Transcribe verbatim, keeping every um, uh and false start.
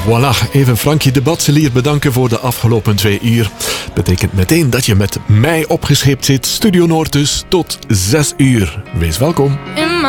Voilà, even Frankie de Batselier bedanken voor de afgelopen twee uur. Betekent meteen dat je met mij opgescheept zit. Studio Noord dus tot zes uur. Wees welkom.